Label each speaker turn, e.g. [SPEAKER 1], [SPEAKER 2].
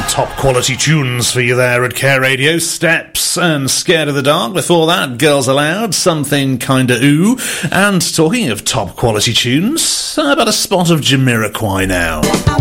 [SPEAKER 1] Top quality tunes for you there at Care Radio. Steps and Scared of the Dark. Before that, Girls Aloud, Something Kinda Ooh. And talking of top quality tunes, how about a spot of Jamiroquai now?